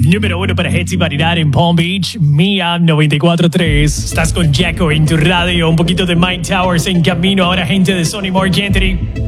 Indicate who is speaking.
Speaker 1: Número 1 para hits y variedad en Palm Beach, Mia 94.3. Estás con Jacko en tu radio, un poquito de Mike Towers en camino. Ahora gente de Sony Mark Anthony.